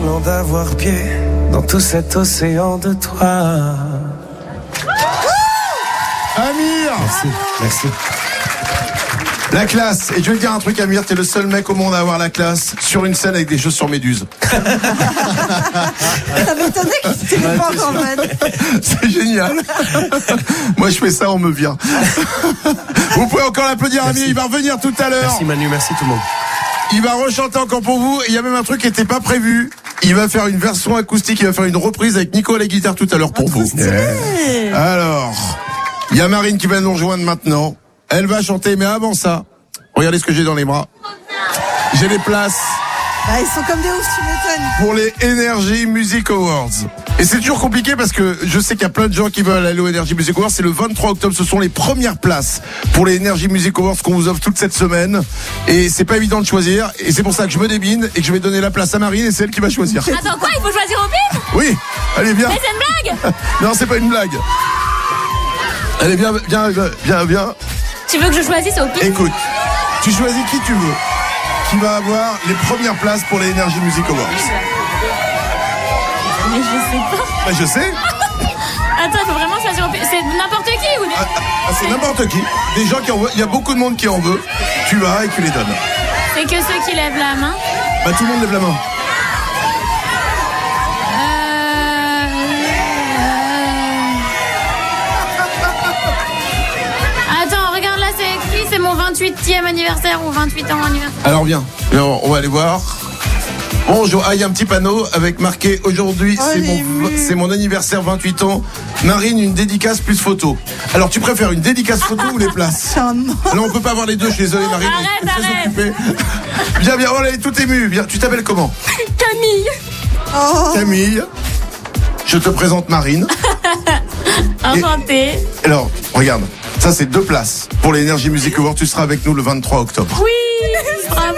D'avoir pied dans tout cet océan de toi. Amir, Merci. la classe. Et je vais te dire un truc, Amir, t'es le seul mec au monde à avoir la classe sur une scène avec des chaussures méduses. Ça m'étonnait qu'il ne pas en fait. C'est génial. Moi, je fais ça, on me vire. Vous pouvez encore l'applaudir, Amir. Il va revenir tout à l'heure. Merci Manu, merci tout le monde. Il va rechanter encore pour vous. Et il y a même un truc qui n'était pas prévu. Il va faire une version acoustique. Il va faire une reprise avec Nico à la guitare tout à l'heure pour vous. Alors, il y a Marine qui va nous rejoindre maintenant. Elle va chanter, mais avant ça, regardez ce que j'ai dans les bras. J'ai les places Bah, ils sont comme des oufs, tu m'étonnes. pour les Energy Music Awards. Et c'est toujours compliqué parce que je sais qu'il y a plein de gens qui veulent aller aux Energy Music Awards. C'est le 23 octobre. Ce sont les premières places pour les Energy Music Awards qu'on vous offre toute cette semaine. Et c'est pas évident de choisir. Et c'est pour ça que je me débine et que je vais donner la place à Marine et c'est elle qui va choisir. Attends, quoi? Il faut choisir au pif? Oui, allez, viens. Mais c'est une blague? Non, c'est pas une blague. Allez, viens. Tu veux que je choisisse au pif? Écoute, tu choisis qui tu veux. Qui va avoir les premières places pour les Energy Music Awards. Mais je sais pas. Bah, je sais. Attends, il faut vraiment choisir au pif. C'est n'importe qui ou C'est n'importe qui. Des gens qui en veulent. Il y a beaucoup de monde qui en veut. Tu vas et tu les donnes. C'est que ceux qui lèvent la main. Bah, tout le monde lève la main. Attends, regarde là, c'est écrit, c'est mon 28e anniversaire ou 28 ans anniversaire. Alors, viens. On va aller voir. Bonjour. Ah, il y a un petit panneau avec marqué aujourd'hui, c'est mon anniversaire, 28 ans. Marine, une dédicace plus photo. Alors, tu préfères une dédicace photo ou les places? Non, on peut pas avoir les deux, je suis désolé, Marine. Arrête, elle est très arrête. occupée. Viens, oh, elle est toute émue. Viens, tu t'appelles comment? Camille. Camille. Je te présente Marine. Enchantée. Alors, regarde. Ça, c'est 2 places pour les Energy Music Awards. Tu seras avec nous le 23 octobre. Oui, bravo.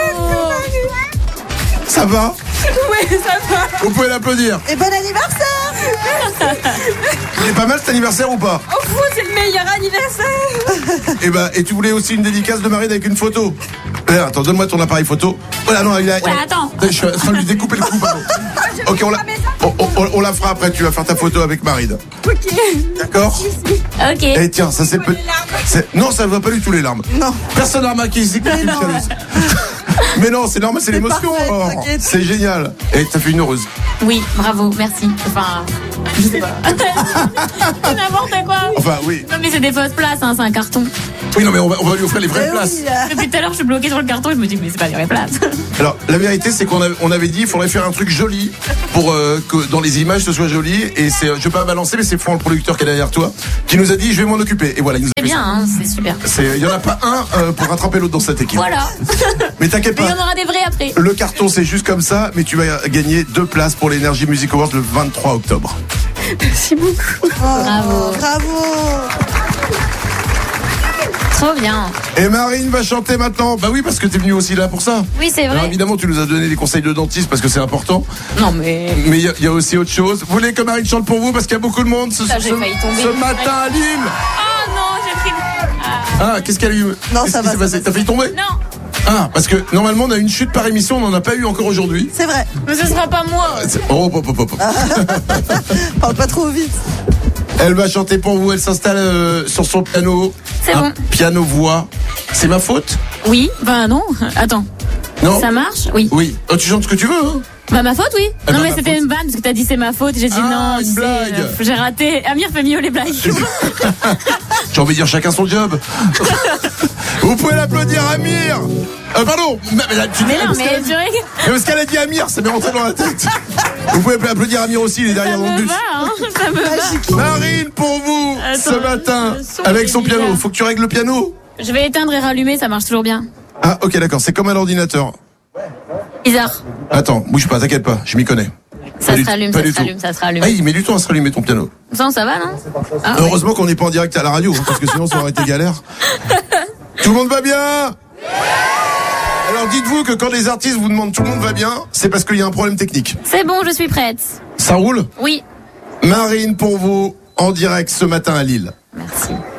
Ça va? Oui, ça va. Vous pouvez l'applaudir. Et bon anniversaire. Il est pas mal cet anniversaire ou pas? Oh, vous, c'est le meilleur anniversaire. Et tu voulais aussi une dédicace de Marine avec une photo? Attends, donne-moi ton appareil photo. Voilà, non, il a. Ouais, attends. Je suis en train de lui découper le cou, pardon. Ok, on la fera après. Tu vas faire ta photo avec Marine. Ok. D'accord? Ok. Et tiens, ça c'est non, ça ne va pas du tout les larmes. Non. Personne n'a remarqué ici que tu es jalouse. Mais non, c'est normal, c'est l'émotion. parfait, t'inquiète. C'est génial. Et t'as fait une heureuse. Oui, bravo, merci. Enfin, je sais pas. C'est n'importe quoi. Enfin, oui. Non, mais c'est des fausses places, hein, c'est un carton. Oui, non, mais on va lui offrir les vraies places. Oui, Depuis tout à l'heure, je suis bloquée sur le carton et je me dis, mais c'est pas des vraies places. Alors, la vérité, c'est qu'on avait dit, il faudrait faire un truc joli pour que dans les images, ce soit joli. Et c'est, je vais pas balancer, mais c'est Franck, le producteur qui est derrière toi, qui nous a dit, je vais m'en occuper. Et voilà, il nous a C'est fait bien, hein, c'est super. ça. Il y en a pas un pour rattraper l'autre dans cette équipe. Voilà. Mais t'inquiète Mais il y pas. en aura des vrais après. Le carton, c'est juste comme ça, mais tu vas gagner 2 places pour l'Energy Music Awards le 23 octobre. Merci beaucoup. Bravo. Bravo. Trop bien. Et Marine va chanter maintenant. Bah oui, parce que t'es venue aussi là pour ça. Oui, c'est Alors vrai. évidemment, tu nous as donné des conseils de dentiste parce que c'est important. Non, mais. Mais il y a aussi autre chose. Vous voulez que Marine chante pour vous parce qu'il y a beaucoup de monde ce Ça, j'ai failli tomber. ce matin à Lille. Oh non, j'ai pris. Ah, qu'est-ce qu'elle a eu? Non, Qu'est-ce ça qui va, s'est ça passé? va. T'as failli tomber? Non, Ah, parce que normalement on a une chute par émission, on n'en a pas eu encore aujourd'hui. C'est vrai. mais ce sera pas moi. Oh, hop. Parle pas trop vite. Elle va chanter pour vous, elle s'installe sur son piano. C'est Un bon. piano-voix. C'est ma faute? Oui, bah non. Attends. Non? Ça marche? Oui. Oui. Oh, tu chantes ce que tu veux, hein? Bah ma faute, oui. Eh Non ben, mais ma c'était faute. une vanne parce que t'as dit c'est ma faute. J'ai dit Ah, non. une tu sais, blague. j'ai raté. Amir fait mieux les blagues. J'ai envie de dire chacun son job. Vous pouvez l'applaudir, Amir. Pardon. Mais là, tu dis- Mais non, parce mais qu'elle- tu rigoles. mais parce qu'elle a dit Amir, ça m'est rentré dans la tête. Vous pouvez applaudir Amir aussi, il est Ça derrière dans le me bus. va, hein. Ça me va. Marine, pour vous, Attends, ce matin, le son avec est son piano. bizarre. Faut que tu règles le piano. Je vais éteindre et rallumer, ça marche toujours bien. Ah, ok, d'accord. C'est comme à l'ordinateur. Bizarre. Attends, bouge pas, t'inquiète pas, je m'y connais. Ça Pas se du- rallume, pas ça du se tout. rallume, ça se rallume. Ah, il met du temps à se rallumer ton piano. Ça va, non? Ah, ouais. Heureusement qu'on n'est pas en direct à la radio, hein, parce que sinon ça aurait été galère. Tout le monde va bien? Alors dites-vous que quand les artistes vous demandent tout le monde va bien, c'est parce qu'il y a un problème technique. C'est bon, je suis prête. Ça roule? Oui. Marine pour vous, en direct ce matin à Lille. Merci.